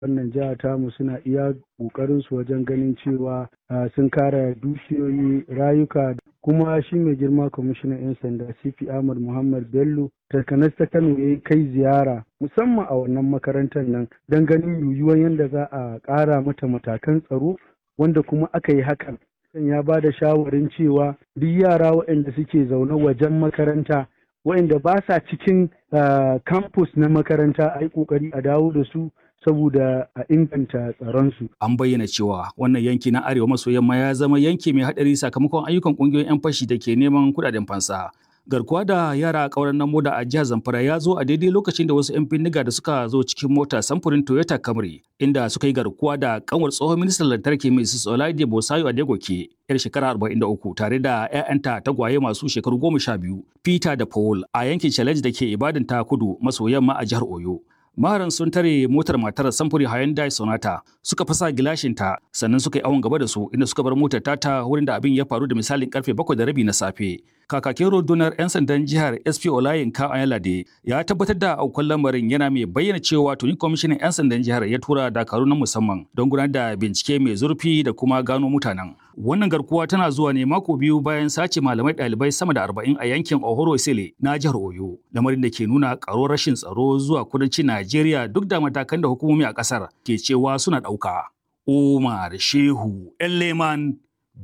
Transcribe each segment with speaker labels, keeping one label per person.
Speaker 1: wannan jiha tamu suna iya ƙoƙarinsu wajen ganin cewa sun kare dukiyoyi, rayuka, kuma shi mai girma kwamishinan 'yan sanda CP Ahmad Muhammad Bello takanas ta Kano ya kai ziyara musamman a wannan makarantar nan don ganin yiwuwar yadda za a ƙara mata matakan tsaro, wanda kuma aka yi hakan. Ya ba da shawarin cewa duk yara waɗanda suke zaune wajen makaranta, waɗanda ba sa cikin campus na makaranta, a yi ƙoƙari a dawo da su saboda a inganta tsaronsu.
Speaker 2: An bayyana cewa wannan yanki na arewa maso yamma ya zama yanki mai haɗari sakamakon ayyukan ƙungiyoyin 'yan fashi da ke neman kuɗaɗen fansa. Garkuwa da yara a ƙauren Namoda a jihar Zamfara ya zo a daidai lokacin da wasu 'yan bindiga da suka zo cikin mota samfurin Toyota Camry, inda suka yi garkuwa da kanwar tsohon ministan lantarki Mrs. Olaide Bosayo Adegoke, 'yar shekara 43, tare da 'ya'yanta tagwaye masu shekaru 12, Peter da Paul, a yankin Challenge da ke Ibadan ta kudu maso yamma a jihar Oyo. Maharan sun tare motar matar samfuri Hyundai Sonata, suka fasa gilashinta, sannan suka yi awon gaba da su, inda suka bar motar ta wurin da abin ya faru da misalin karfe 7:30 na safe. Kakakin rundunar 'yan sandan jihar SP Olayinka Ayalade ya tabbatar da aukuwar lamarin, yana mai bayyana cewa tuni kwamishinan 'yan sandan jihar ya tura dakaru na musamman don gudanar da bincike mai zurfi da kuma gano mutanen. Wannan garkuwa tana zuwa ne mako biyu bayan sace malamai ɗalibai sama da 40 a yankin Ohoro Sele na jihar Oyo, lamarin da ke nuna ƙaruwar rashin tsaro zuwa kudancin Najeriya duk da matakan da hukumomi a ƙasar ke cewa suna ɗauka. Umar Shehu Leman,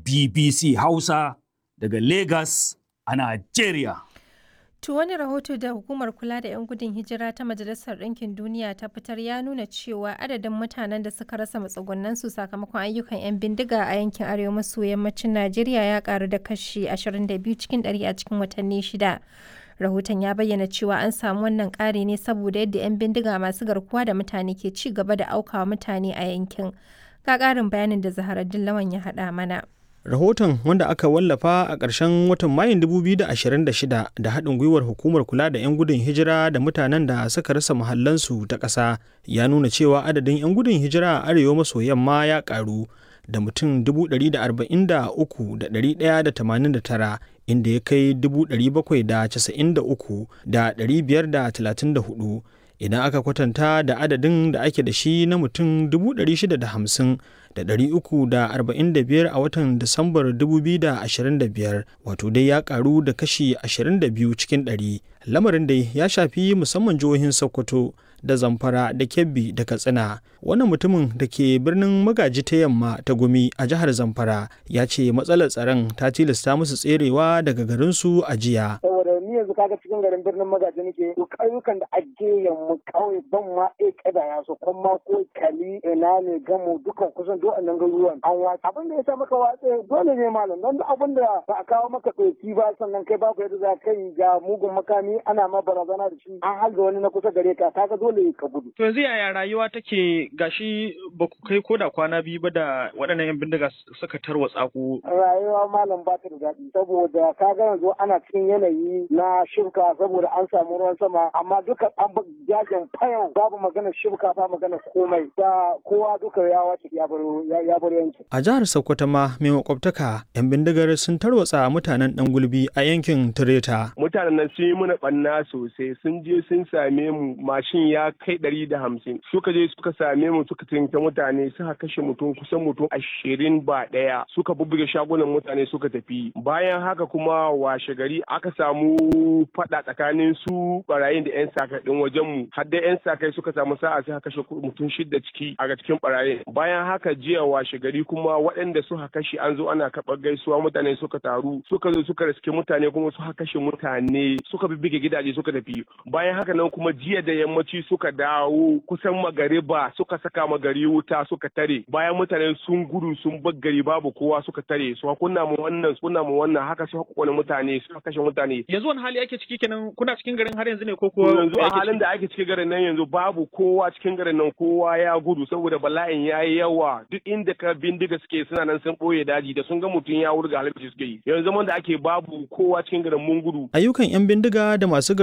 Speaker 2: BBC Hausa daga Lagos a Najeriya.
Speaker 3: To wani rahoto da Hukumar Kula da 'Yan Gudun Hijira ta Majalisar Ɗinkin Duniya ta fitar ya nuna cewa adadin mutanen da suka rasa matsugunansu sakamakon ayyukan 'yan bindiga a yankin arewa maso yammacin Najeriya ya karu da kashi 22 cikin 100 a cikin watanni 6. Rahoton ya bayyana cewa an samu wannan ƙari ne saboda yadda 'yan bindiga masu garkuwa da mutane ke ci gaba da aukawa mutane a yankin. Ga ƙarin bayanin da Zaharaddin Lawan ya haɗa mana.
Speaker 4: Rahoton, wanda aka wallafa a ƙarshen watan Mayun 2026 da haɗin gwiwar Hukumar Kula da 'Yan Gudun Hijira da mutanen da suka rasa muhallansu ta ƙasa, ya nuna cewa adadin 'yan gudun hijira a arewa maso yamma ya ƙaru da mutum 143,189, inda ya kai 793,534 idan aka kwatanta da adadin da ake da shi na mutum 650,345 a watan Disambar 2025, wato dai ya karu da kashi 22 cikin 100. Lamarin dai ya shafi musamman jihohin Sokoto da Zamfara da Kebbi da Katsina. Wannan mutumin da ke birnin Magaji ta Yamma ta Gumi a jihar Zamfara ya ce matsalar tsaron ta tilasta musu tserewa daga garinsu a jiya.
Speaker 5: Ni yanzu kaga cikin garin birnin Magaji nake, to ƙauyukan da ake yamma kawai ban ma kada ya so kuma ko kali ina ne gamu dukan kusan duk annan garuruwan an watsa. Abin da ya sa maka watsa dole ne malam, don abin da ba a kawo maka ɗauki ba sannan kai ba ku yadda za ka yi ga mugun makami ana ma barazana da shi, an halga wani na kusa gare ka, kaga dole ka gudu.
Speaker 6: To yanzu yaya rayuwa take, gashi ba ku kai ko da kwana biyu ba da waɗannan 'yan bindiga suka tarwatsa ku?
Speaker 5: Rayuwa malam ba ta da daɗi saboda kaga yanzu ana cikin yanayi na shibka saboda an samu ruwan sama, amma duka an ba jajen fayau, babu magana shibka ba magana komai, da kowa duka ya wace ya bar yanki.
Speaker 4: A jihar Sokoto ma mai makwabtaka 'yan bindigar sun tarwatsa mutanen Dan Gulbi a yankin Tureta.
Speaker 7: Mutanen nan sun yi mana ɓanna sosai, sun je sun same mu, mashin ya kai 150, suka je suka same mu suka tinta mutane, suka kashe mutum kusan mutum 21, suka bubbuge shagunan mutane suka tafi. Bayan haka kuma washe gari aka samu fada tsakanin su barayin da 'yan sakai din wajen mu, har da 'yan sakai suka samu sa'a sai kashe mutum 6 a cikin barayin. Bayan haka jiya washe gari kuma waɗanda suka kashe an zo ana karɓar gaisuwa, mutane suka taru suka zo suka riske mutane kuma suka kashe mutane, suka bibbige gidaje suka tafi. Bayan haka nan kuma jiya da yammaci suka dawo kusan magariba suka saka magari wuta suka tare, bayan mutane sun gudu sun bar gari babu kowa suka tare su, kunna mu wannan haka su kone mutane suka kashe mutane.
Speaker 6: Yanzu wani hali ake ciki kenan, kuna cikin garin har yanzu ne ko kuwa?
Speaker 7: Yanzu a halin da ake cikin garin nan yanzu babu kowa cikin garin nan, kowa ya gudu saboda bala'in yayi yawa, duk inda ka bindiga suke suna nan sun boye daji, da sun ga mutum ya wurga halin suke yi. Yanzu zaman da ake babu kowa cikin garin, mun gudu.
Speaker 4: Ayyukan 'yan bindiga da masu